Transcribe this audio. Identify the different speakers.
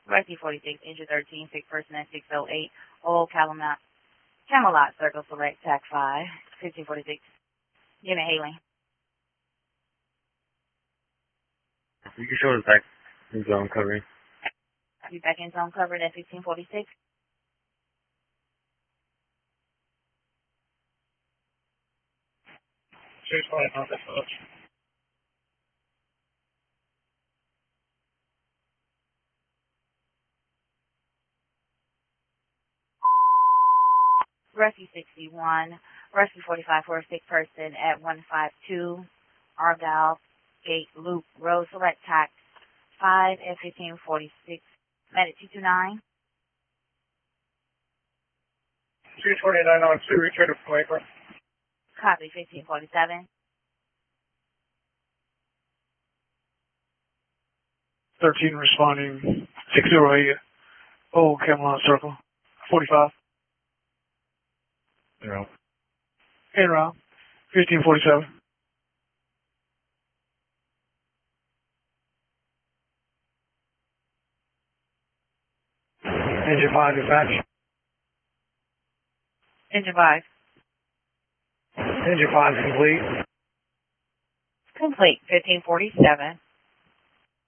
Speaker 1: Rescue 46, Injury 13, sick person at 608, Old Camelot Circle, select TAC 5, 1546. Unit hailing.
Speaker 2: You can show us back in zone covering.
Speaker 1: Are you back in zone covered at 1546?
Speaker 3: Cheers, flight, not that much.
Speaker 1: Rescue 61, Rescue 45 for a sick person at 152 Argyle Gate Loop Road, select TAC 5 at 1546. Medic 229.
Speaker 3: Cheers, 49 on 2, return to flight, bro.
Speaker 1: Copy 1547.
Speaker 3: 13 responding, 608, Old Camelot Circle, 45.
Speaker 2: No.
Speaker 3: En route, 1547. Engine 5 dispatch.
Speaker 1: Engine 5.
Speaker 3: Engine 5 is complete.
Speaker 1: Complete 1547.